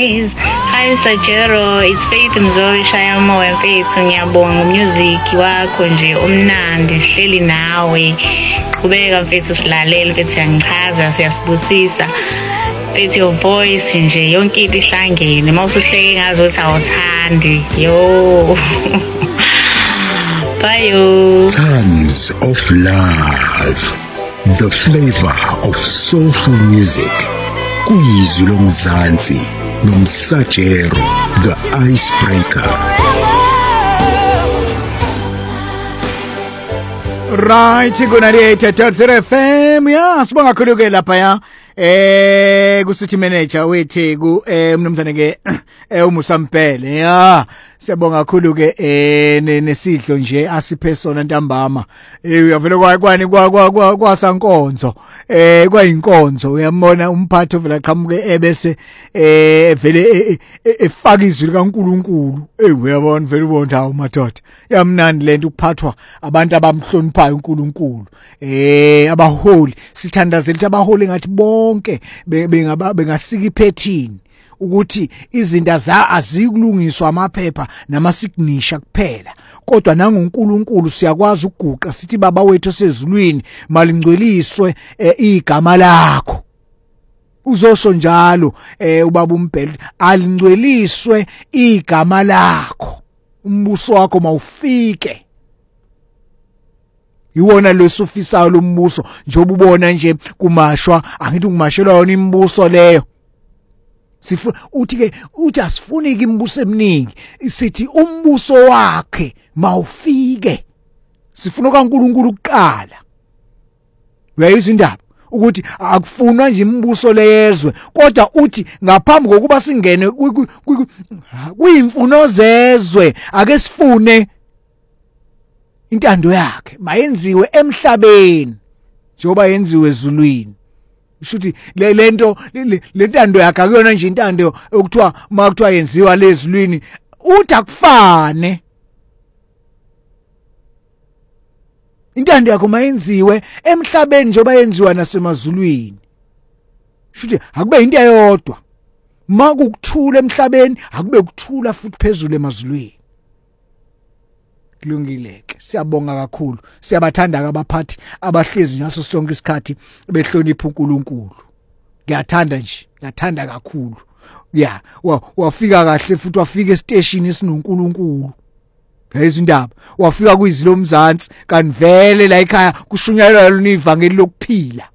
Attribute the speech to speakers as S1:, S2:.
S1: guys. Hi Sajero, it's Faith Mzowi Shaya Moya Faith. Ngiyabonga music wakho nje umnandi hleli nawe. Qhubeka mfethu silalele mfethu yangichaza siyasibusisa. It's your voice nje yonke into ihlangene mawusuhleke ngazo uthi awuthandi. Yo. Bye yo.
S2: Tons of love. The flavor of soulful music. Kwizwi lomzansi nomsajero, the icebreaker.
S3: Right, ku-98.0 FM. Ya, sibonga kakhulu ke lapha ya. Kusithi manager wethu umnumzane ke uMusampele. Ya, siyabonga kakhulu ke nesidlo nje asiphe sona ntambama. Uyavela kwani kwasankonzo. Kwayinkonzo uyambona umphathi ovela qhamuke ebese vele efaka izwi likaNkuluNkulu. Uyabona vele ubona hawo madoda. Yamnandi lento ukuphathwa abantu abamhloniphayo uNkulunkulu. Abaholi sithandazela ukuthi abaholi ngathi bonke bengasika iphethini ukuthi izinto azikulungiswa amaphepha namasignature kuphela, kodwa nangoNkulunkulu siyakwazi ukuguqa sithi baba wethu sezulwini malingcweliswe igama lakho. Uzosho njalo ubaba uMbhele alingcweliswe igama lakho, umbuso wakho mawufike. Iwona losufisayo lombuso njengoba ubona nje kumashwa, angithi kumashelwa yona imibuso leyo. Uthi asifuni imbuso eminingi, sithi umbuso wakhe mawufike. Sifuna kaNkulunkulu kuqala. Uyayizwa indaba ukuthi akufunwa nje imibuso leyezwe, kodwa uthi ngaphambi kokuba singene kuyimfuno zezwe ake sifune intando yakhe mayenziwe emhlabeni njengoba yenziwe ezulwini. Ushuthi lento lentando yakhe akuyona nje intando okuthiwa makuthiwa yenziwa lezulwini uthi akufane. Intando yakho mayenziwe emhlabeni njengoba yenziwa nasemazulwini. Ushuthi akube into eyodwa. Makukuthula emhlabeni akube kuthula futhi phezulu emazulwini. Kulungileke, siyabonga kakhulu, siyabathanda abaphathi abahlezi ngaso sonke isikhathi behlonipha uNkulunkulu. Ngiyathanda kakhulu. Ya, wafika kahle futhi wafika estation esinoNkulunkulu. Ngayizwa indaba, wafika kwizwi lomzansi kanivele la ekhaya kushunyayelwa ivangeli lokuphila.